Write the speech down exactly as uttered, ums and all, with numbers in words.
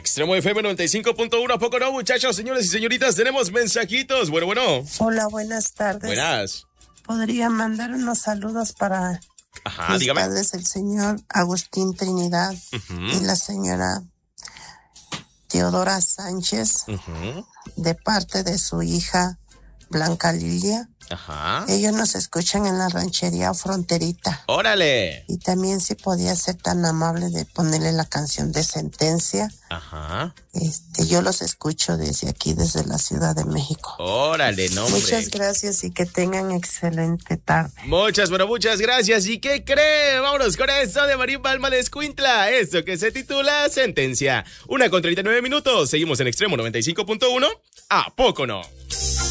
Extremo F M noventa y cinco punto uno, ¿a poco no, muchachos, señores y señoritas? Tenemos mensajitos. Bueno, bueno. Hola, buenas tardes. Buenas. ¿Podría mandar unos saludos para Ajá, mis dígame. padres, el señor Agustín Trinidad Uh-huh. y la señora Teodora Sánchez, Uh-huh. de parte de su hija Blanca Lilia? Ajá. Ellos nos escuchan en la ranchería Fronterita. ¡Órale! Y también si podía ser tan amable de ponerle la canción de Sentencia. Ajá. Este, yo los escucho desde aquí, desde la Ciudad de México. ¡Órale, no, hombre! Muchas gracias y que tengan excelente tarde. Muchas, pero muchas gracias. ¿Y qué cree? Vámonos con eso de Marín Palma de Escuintla. Esto que se titula Sentencia. Una con treinta y nueve minutos. Seguimos en Extremo noventa y cinco punto uno. ¿A poco no?